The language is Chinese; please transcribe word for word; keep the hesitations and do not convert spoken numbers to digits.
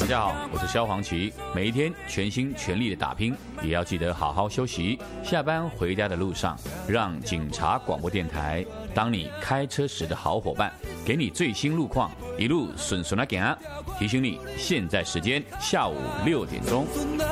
大家好，我是萧煌奇。每一天全心全力的打拼，也要记得好好休息。下班回家的路上，让警察广播电台当你开车时的好伙伴，给你最新路况，一路顺顺的行。提醒你，现在时间下午六点钟。